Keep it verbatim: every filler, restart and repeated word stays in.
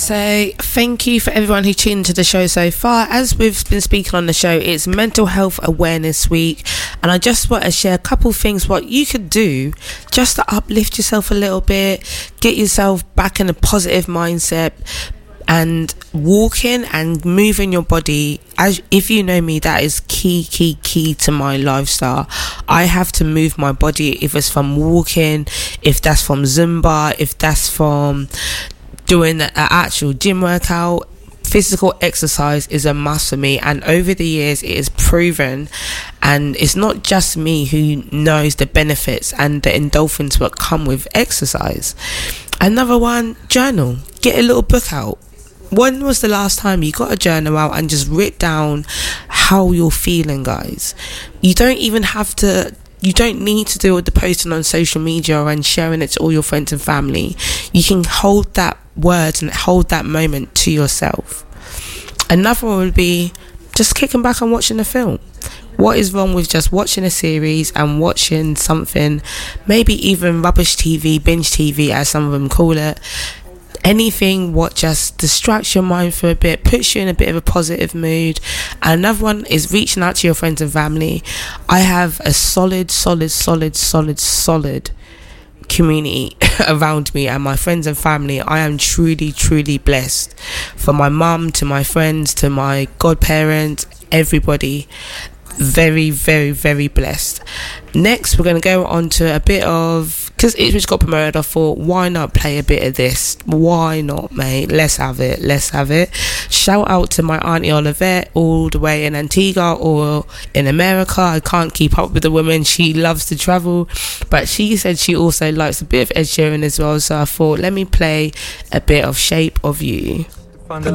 So thank you for everyone who tuned into the show so far. As we've been speaking on the show, it's Mental Health Awareness Week, and I just want to share a couple things what you could do just to uplift yourself a little bit, get yourself back in a positive mindset, and walking and moving your body. As if you know me, that is key key key to my lifestyle. I have to move my body, if it's from walking, if that's from Zumba, if that's from doing an actual gym workout. Physical exercise is a must for me, and over the years it is proven, and it's not just me who knows the benefits and the endorphins that come with exercise. Another one, journal. Get a little book out. When was the last time you got a journal out and just wrote down how you're feeling, guys? You don't even have to You don't need to do all the posting on social media and sharing it to all your friends and family. You can hold that word and hold that moment to yourself. Another one would be just kicking back and watching a film. What is wrong with just watching a series and watching something, maybe even rubbish T V, binge T V as some of them call it? Anything what just distracts your mind for a bit, puts you in a bit of a positive mood. And another one is reaching out to your friends and family. I have a solid, solid, solid, solid, solid community around me, and my friends and family. I am truly, truly blessed. From my mum to my friends to my godparents, everybody. Very, very, very blessed. Next, we're going to go on to a bit of, because it just got promoted, I thought, why not play a bit of this? Why not, mate? Let's have it. Let's have it. Shout out to my auntie Olivette, all the way in Antigua or in America. I can't keep up with the woman. She loves to travel, but she said she also likes a bit of Ed Sheeran as well. So I thought, let me play a bit of Shape of You.